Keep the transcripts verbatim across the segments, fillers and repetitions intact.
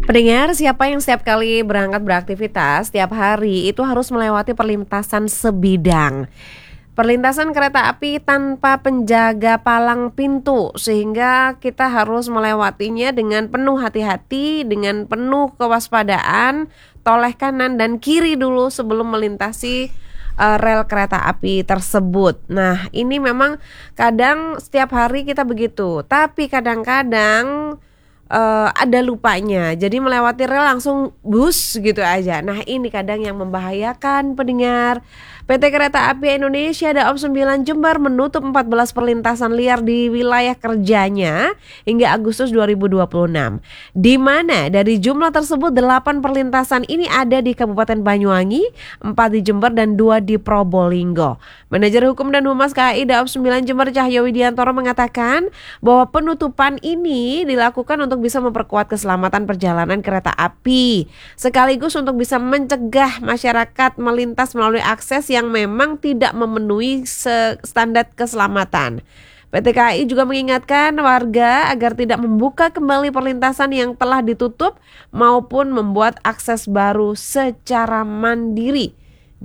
Pendengar, siapa yang setiap kali berangkat beraktivitas setiap hari itu harus melewati perlintasan sebidang. Perlintasan kereta api tanpa penjaga palang pintu, sehingga kita harus melewatinya dengan penuh hati-hati, dengan penuh kewaspadaan, toleh kanan dan kiri dulu sebelum melintasi uh, rel kereta api tersebut. Nah, ini memang kadang setiap hari kita begitu, tapi kadang-kadang Uh, ada lupanya, jadi melewati rel langsung bus gitu aja. Nah, ini kadang yang membahayakan pendengar. P T Kereta Api Indonesia Daob sembilan Jember menutup empat belas perlintasan liar di wilayah kerjanya hingga Agustus dua ribu dua puluh enam. Di mana dari jumlah tersebut delapan perlintasan ini ada di Kabupaten Banyuwangi, empat di Jember dan dua di Probolinggo. Manajer Hukum dan Humas K A I Daob sembilan Jember Cahyo Widiantoro mengatakan bahwa penutupan ini dilakukan untuk bisa memperkuat keselamatan perjalanan kereta api, sekaligus untuk bisa mencegah masyarakat melintas melalui akses yang memang tidak memenuhi standar keselamatan. P T K A I juga mengingatkan warga agar tidak membuka kembali perlintasan yang telah ditutup maupun membuat akses baru secara mandiri.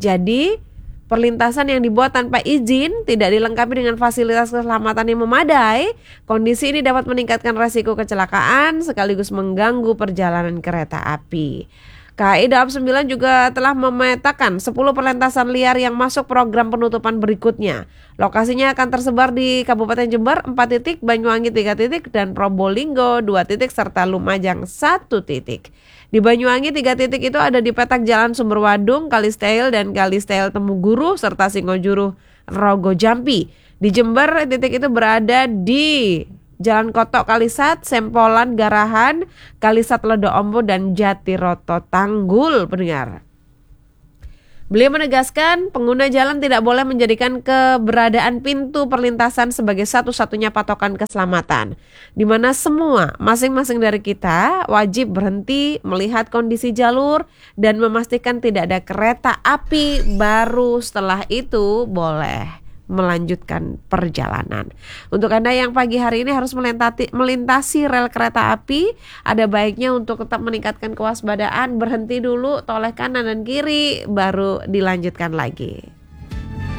Jadi perlintasan yang dibuat tanpa izin, tidak dilengkapi dengan fasilitas keselamatan yang memadai, kondisi ini dapat meningkatkan resiko kecelakaan sekaligus mengganggu perjalanan kereta api. K A I Daob sembilan juga telah memetakan sepuluh perlintasan liar yang masuk program penutupan berikutnya. Lokasinya akan tersebar di Kabupaten Jember empat titik, Banyuwangi tiga titik, dan Probolinggo dua titik, serta Lumajang satu titik. Di Banyuwangi tiga titik itu ada di petak Jalan Sumberwadung, Kalisteil, dan Kalisteil Temuguru, serta Singojuru Rogo Jampi. Di Jember titik itu berada di Jalan Kotok Kalisat, Sempolan Garahan, Kalisat Ledo Ombo, dan Jatiroto Tanggul, pendengar. Beliau menegaskan pengguna jalan tidak boleh menjadikan keberadaan pintu perlintasan sebagai satu-satunya patokan keselamatan, di mana semua masing-masing dari kita wajib berhenti melihat kondisi jalur dan memastikan tidak ada kereta api, baru setelah itu boleh melanjutkan perjalanan. Untuk Anda yang pagi hari ini harus melintasi, melintasi rel kereta api, ada baiknya untuk tetap meningkatkan kewaspadaan, berhenti dulu, toleh kanan dan kiri, baru dilanjutkan lagi.